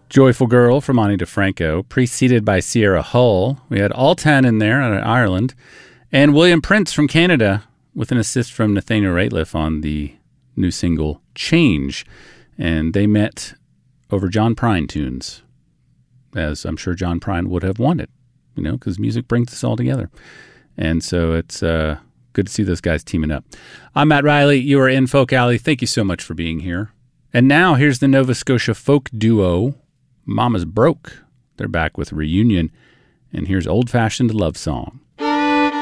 Joyful Girl from Ani DeFranco, preceded by Sierra Hull. We had Altan in there out of Ireland. And William Prince from Canada with an assist from Nathaniel Rateliff on the new single Change. And they met over John Prine tunes, as I'm sure John Prine would have wanted, because music brings us all together. And so it's good to see those guys teaming up. I'm Matt Riley. You are in Folk Alley. Thank you so much for being here. And now here's the Nova Scotia folk duo, Mama's Broke. They're back with Reunion. And here's Old Fashioned Love Song.